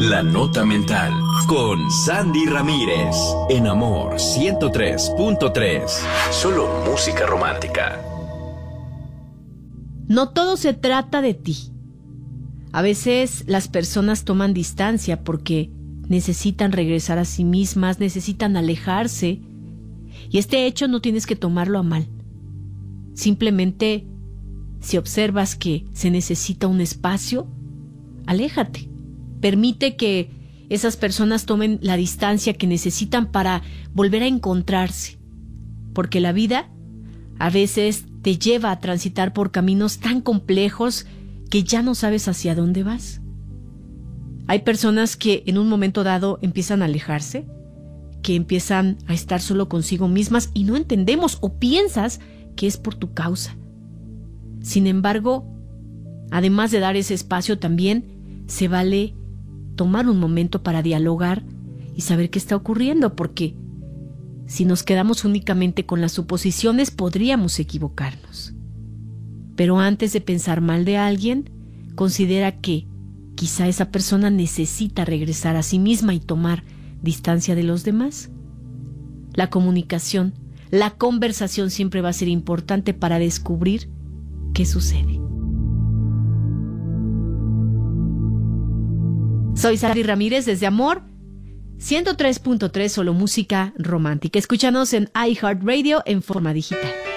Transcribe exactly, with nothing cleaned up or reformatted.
La Nota Mental con Sandy Ramírez en Amor ciento tres punto tres. Solo música romántica. No todo se trata de ti. A veces las personas toman distancia porque necesitan regresar a sí mismas, necesitan alejarse. Y este hecho no tienes que tomarlo a mal. Simplemente, si observas que se necesita un espacio, aléjate. Permite que esas personas tomen la distancia que necesitan para volver a encontrarse. Porque la vida a veces te lleva a transitar por caminos tan complejos que ya no sabes hacia dónde vas. Hay personas que en un momento dado empiezan a alejarse, que empiezan a estar solo consigo mismas y no entendemos o piensas que es por tu causa. Sin embargo, además de dar ese espacio, también se vale tomar un momento para dialogar y saber qué está ocurriendo, porque si nos quedamos únicamente con las suposiciones podríamos equivocarnos. Pero antes de pensar mal de alguien, considera que quizá esa persona necesita regresar a sí misma y tomar distancia de los demás. La comunicación, la conversación siempre va a ser importante para descubrir qué sucede. Soy Sandy Ramírez desde Amor ciento tres punto tres, solo música romántica. Escúchanos en iHeartRadio en forma digital.